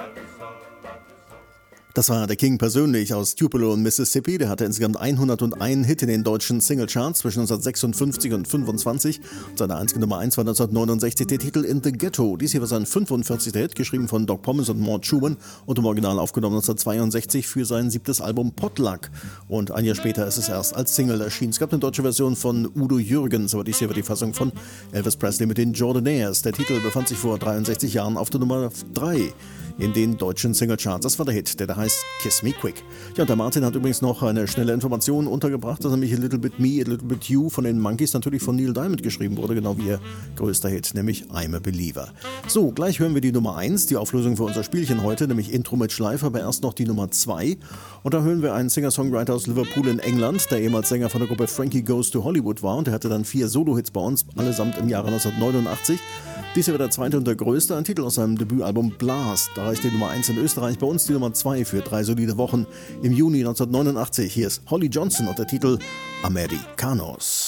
Das war der King persönlich aus Tupelo in Mississippi. Der hatte insgesamt 101 Hit in den deutschen Singlecharts zwischen 1956 und 25. Seine einzige Nummer 1 war 1969 der Titel In the Ghetto. Dies hier war sein 45. Hit, geschrieben von Doc Pomus und Mort Schumann und im Original aufgenommen 1962 für sein 7. Album Potluck. Und ein Jahr später ist es erst als Single erschienen. Es gab eine deutsche Version von Udo Jürgens, aber dies hier war die Fassung von Elvis Presley mit den Jordanaires. Der Titel befand sich vor 63 Jahren auf der Nummer 3 in den deutschen Singlecharts. Das war der Hit, der da heißt Kiss Me Quick. Ja, und der Martin hat übrigens noch eine schnelle Information untergebracht, dass nämlich A Little Bit Me, A Little Bit You von den Monkees natürlich von Neil Diamond geschrieben wurde, genau wie ihr größter Hit, nämlich I'm a Believer. So, gleich hören wir die Nummer 1, die Auflösung für unser Spielchen heute, nämlich Intro mit Schleifer, aber erst noch die Nummer 2. Und da hören wir einen Singer-Songwriter aus Liverpool in England, der ehemals Sänger von der Gruppe Frankie Goes to Hollywood war, und der hatte dann 4 Solo-Hits bei uns, allesamt im Jahre 1989. Dies hier war der zweite und der größte, ein Titel aus seinem Debütalbum Blast. Da reicht die Nummer 1 in Österreich, bei uns die Nummer 2 für 3 solide Wochen im Juni 1989. Hier ist Holly Johnson und der Titel Americanos.